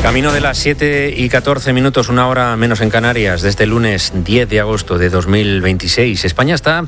Camino de las 7:14, una hora menos en Canarias, desde el lunes 10 de agosto de 2026. España está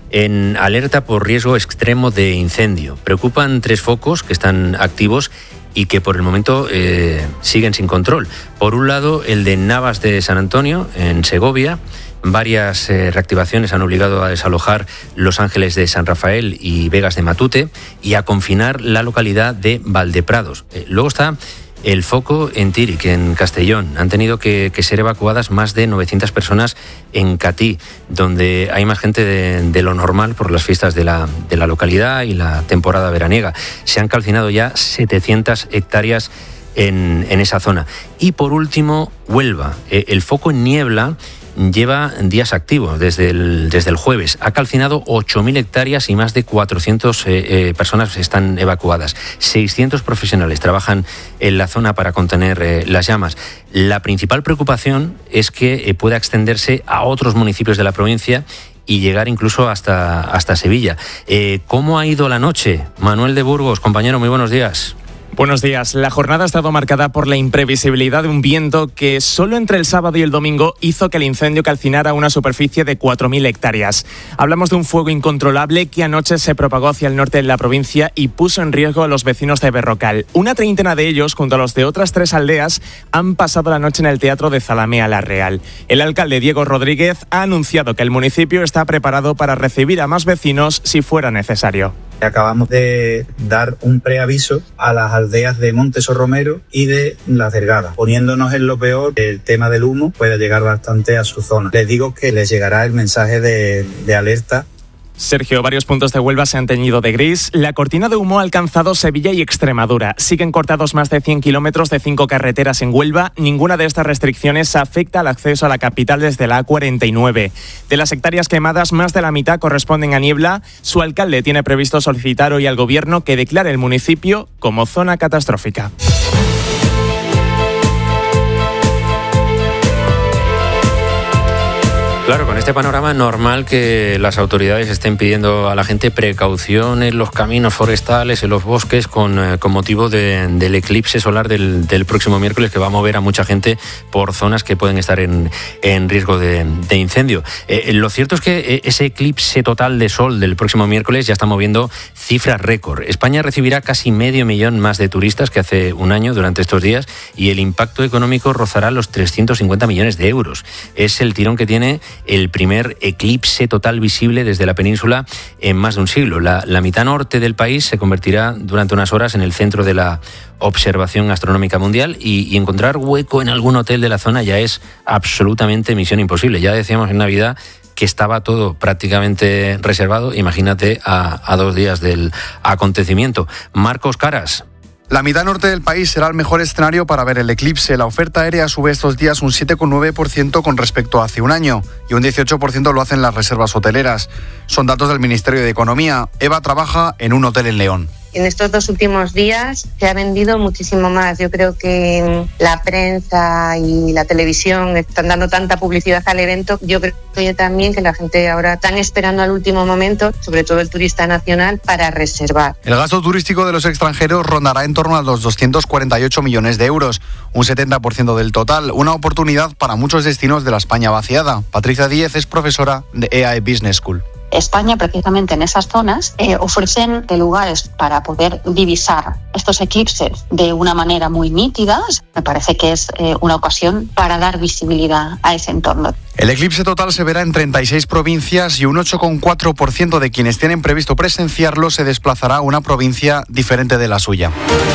en alerta por riesgo extremo de incendio. Preocupan 3 focos que están activos y que por el momento siguen sin control. Por un lado, el de Navas de San Antonio, en Segovia. Varias reactivaciones han obligado a desalojar Los Ángeles de San Rafael y Vegas de Matute y a confinar la localidad de Valdeprados. Luego está el foco en Tíric, en Castellón. Han tenido que ser evacuadas más de 900 personas en Catí, donde hay más gente de lo normal por las fiestas de la localidad y la temporada veraniega. Se han calcinado ya 700 hectáreas en esa zona. Y por último, Huelva. El foco en Niebla lleva días activos desde el jueves. Ha calcinado 8.000 hectáreas y más de 400 personas están evacuadas. 600 profesionales trabajan en la zona para contener las llamas. La principal preocupación es que pueda extenderse a otros municipios de la provincia y llegar incluso hasta Sevilla. ¿Cómo ha ido la noche? Manuel de Burgos, compañero, muy buenos días. Buenos días. La jornada ha estado marcada por la imprevisibilidad de un viento que solo entre el sábado y el domingo hizo que el incendio calcinara una superficie de 4.000 hectáreas. Hablamos de un fuego incontrolable que anoche se propagó hacia el norte de la provincia y puso en riesgo a los vecinos de Berrocal. Una treintena de ellos, junto a los de otras 3 aldeas, han pasado la noche en el Teatro de Zalamea la Real. El alcalde Diego Rodríguez ha anunciado que el municipio está preparado para recibir a más vecinos si fuera necesario. Acabamos de dar un preaviso a las aldeas de Montes o Romero y de Las Delgadas, poniéndonos en lo peor. El tema del humo puede llegar bastante a su zona. Les digo que les llegará el mensaje de alerta. Sergio, varios puntos de Huelva se han teñido de gris. La cortina de humo ha alcanzado Sevilla y Extremadura. Siguen cortados más de 100 kilómetros de 5 carreteras en Huelva. Ninguna de estas restricciones afecta al acceso a la capital desde la A49. De las hectáreas quemadas, más de la mitad corresponden a Niebla. Su alcalde tiene previsto solicitar hoy al gobierno que declare el municipio como zona catastrófica. Claro, con este panorama normal que las autoridades estén pidiendo a la gente precaución en los caminos forestales, en los bosques, con motivo del eclipse solar del próximo miércoles, que va a mover a mucha gente por zonas que pueden estar en riesgo de incendio. Lo cierto es que ese eclipse total de sol del próximo miércoles ya está moviendo cifras récord. España recibirá casi 500.000 más de turistas que hace un año durante estos días y el impacto económico rozará los 350 millones de euros. Es el tirón que tiene el primer eclipse total visible desde la península en más de un siglo. La mitad norte del país se convertirá durante unas horas en el centro de la observación astronómica mundial y encontrar hueco en algún hotel de la zona ya es absolutamente misión imposible. Ya decíamos en Navidad que estaba todo prácticamente reservado. Imagínate a 2 días del acontecimiento. Marcos Caras. La mitad norte del país será el mejor escenario para ver el eclipse. La oferta aérea sube estos días un 7,9% con respecto a hace un año y un 18% lo hacen las reservas hoteleras. Son datos del Ministerio de Economía. Eva trabaja en un hotel en León. En estos 2 últimos días se ha vendido muchísimo más. Yo creo que la prensa y la televisión están dando tanta publicidad al evento. Yo creo también que la gente ahora están esperando al último momento, sobre todo el turista nacional, para reservar. El gasto turístico de los extranjeros rondará en torno a los 248 millones de euros, un 70% del total, una oportunidad para muchos destinos de la España vaciada. Patricia Díez es profesora de EAE Business School. España, precisamente en esas zonas, ofrecen lugares para poder divisar estos eclipses de una manera muy nítida. Me parece que es una ocasión para dar visibilidad a ese entorno. El eclipse total se verá en 36 provincias y un 8,4% de quienes tienen previsto presenciarlo se desplazará a una provincia diferente de la suya.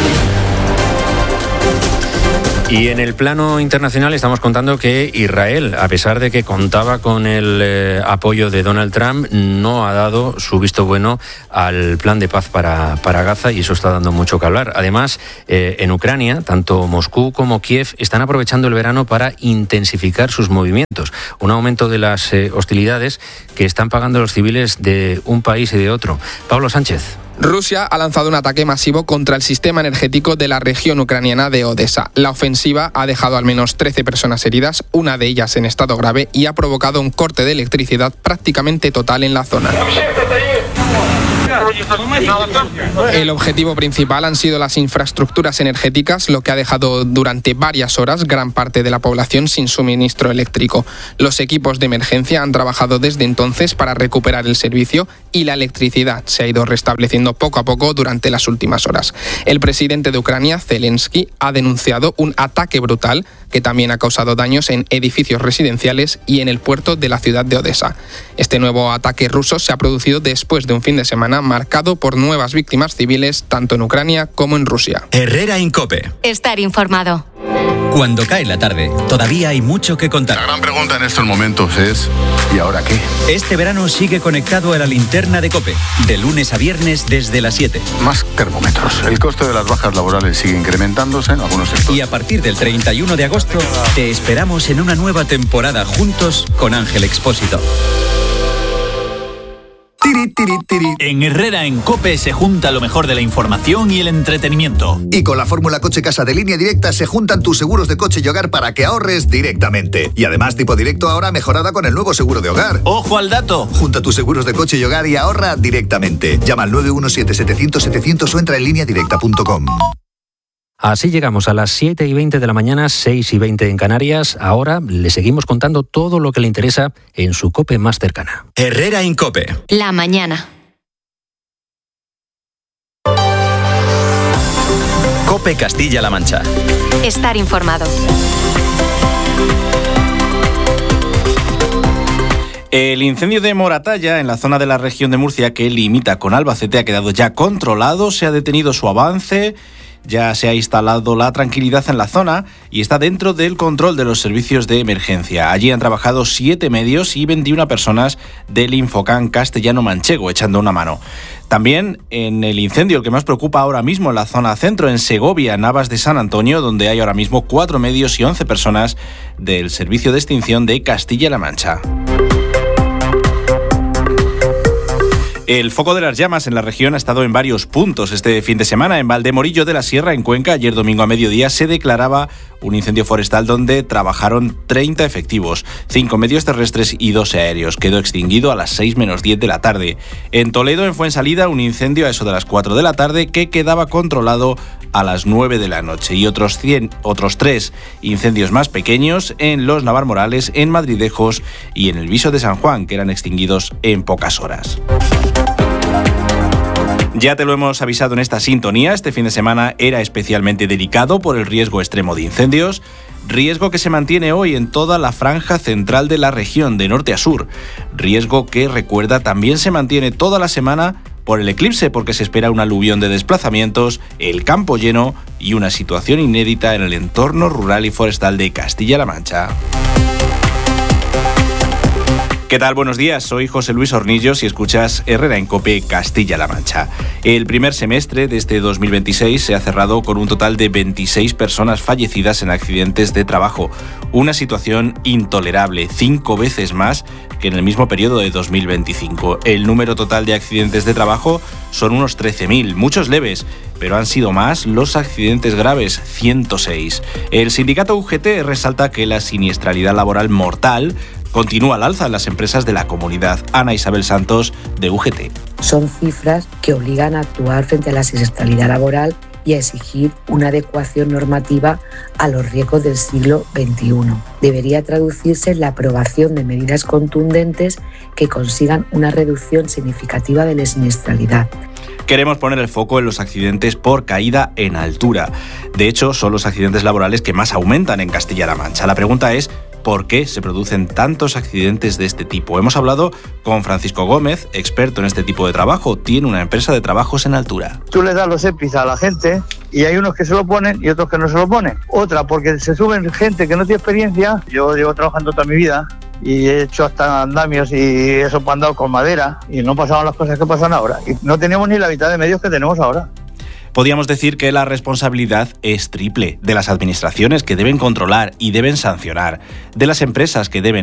Y en el plano internacional estamos contando que Israel, a pesar de que contaba con el apoyo de Donald Trump, no ha dado su visto bueno al plan de paz para Gaza y eso está dando mucho que hablar. Además, en Ucrania, tanto Moscú como Kiev están aprovechando el verano para intensificar sus movimientos. Un aumento de las hostilidades que están pagando los civiles de un país y de otro. Pablo Sánchez. Rusia ha lanzado un ataque masivo contra el sistema energético de la región ucraniana de Odesa. La ofensiva ha dejado al menos 13 personas heridas, una de ellas en estado grave, y ha provocado un corte de electricidad prácticamente total en la zona. El objetivo principal han sido las infraestructuras energéticas, lo que ha dejado durante varias horas gran parte de la población sin suministro eléctrico. Los equipos de emergencia han trabajado desde entonces para recuperar el servicio y la electricidad se ha ido restableciendo poco a poco durante las últimas horas. El presidente de Ucrania, Zelensky, ha denunciado un ataque brutal que también ha causado daños en edificios residenciales y en el puerto de la ciudad de Odesa. Este nuevo ataque ruso se ha producido después de un fin de semana marcado por nuevas víctimas civiles tanto en Ucrania como en Rusia. Herrera en COPE. Estar informado. Cuando cae la tarde, todavía hay mucho que contar. La gran pregunta en estos momentos es ¿y ahora qué? Este verano sigue conectado a la linterna de COPE, de lunes a viernes desde las 7. Más termómetros. El coste de las bajas laborales sigue incrementándose en algunos sectores. Y a partir del 31 de agosto, te esperamos en una nueva temporada juntos con Ángel Expósito. En Herrera en COPE se junta lo mejor de la información y el entretenimiento. Y con la fórmula Coche Casa de Línea Directa se juntan tus seguros de coche y hogar para que ahorres directamente. Y además tipo directo ahora mejorada con el nuevo seguro de hogar. ¡Ojo al dato! Junta tus seguros de coche y hogar y ahorra directamente. Llama al 917-700-700 o entra en lineadirecta.com. Así llegamos a las 7:20 de la mañana, 6:20 en Canarias. Ahora le seguimos contando todo lo que le interesa en su COPE más cercana. Herrera en COPE. La mañana. COPE Castilla-La Mancha. Estar informado. El incendio de Moratalla, en la zona de la región de Murcia que limita con Albacete, ha quedado ya controlado, se ha detenido su avance. Ya se ha instalado la tranquilidad en la zona y está dentro del control de los servicios de emergencia. Allí han trabajado 7 medios y 21 personas del Infocan castellano-manchego echando una mano. También en el incendio, el que más preocupa ahora mismo en la zona centro, en Segovia, Navas de San Antonio, donde hay ahora mismo 4 medios y 11 personas del servicio de extinción de Castilla-La Mancha. El foco de las llamas en la región ha estado en varios puntos este fin de semana. En Valdemorillo de la Sierra, en Cuenca, ayer domingo a mediodía se declaraba un incendio forestal donde trabajaron 30 efectivos, 5 medios terrestres y 2 aéreos. Quedó extinguido a las 6 menos 10 de la tarde. En Toledo, en Fuensalida, un incendio a eso de las 4 de la tarde que quedaba controlado a las 9 de la noche. Y otros 3 incendios más pequeños en Los Navarmorales, en Madridejos y en el Viso de San Juan, que eran extinguidos en pocas horas. Ya te lo hemos avisado en esta sintonía, este fin de semana era especialmente delicado por el riesgo extremo de incendios, riesgo que se mantiene hoy en toda la franja central de la región, de norte a sur, riesgo que, recuerda, también se mantiene toda la semana por el eclipse, porque se espera un aluvión de desplazamientos, el campo lleno y una situación inédita en el entorno rural y forestal de Castilla-La Mancha. ¿Qué tal? Buenos días, soy José Luis Hornillos y escuchas Herrera en COPE Castilla-La Mancha. El primer semestre de este 2026 se ha cerrado con un total de 26 personas fallecidas en accidentes de trabajo. Una situación intolerable, 5 veces más que en el mismo periodo de 2025. El número total de accidentes de trabajo son unos 13.000, muchos leves, pero han sido más los accidentes graves, 106. El sindicato UGT resalta que la siniestralidad laboral mortal continúa al alza en las empresas de la comunidad. Ana Isabel Santos, de UGT. Son cifras que obligan a actuar frente a la siniestralidad laboral y a exigir una adecuación normativa a los riesgos del siglo XXI. Debería traducirse en la aprobación de medidas contundentes que consigan una reducción significativa de la siniestralidad. Queremos poner el foco en los accidentes por caída en altura. De hecho, son los accidentes laborales que más aumentan en Castilla-La Mancha. La pregunta es, ¿por qué se producen tantos accidentes de este tipo? Hemos hablado con Francisco Gómez, experto en este tipo de trabajo. Tiene una empresa de trabajos en altura. Tú le das los EPIs a la gente y hay unos que se lo ponen y otros que no se lo ponen. Otra, porque se suben gente que no tiene experiencia. Yo llevo trabajando toda mi vida y he hecho hasta andamios y eso andado con madera y no pasaban las cosas que pasan ahora. Y no teníamos ni la mitad de medios que tenemos ahora. Podríamos decir que la responsabilidad es triple, de las administraciones que deben controlar y deben sancionar, de las empresas que deben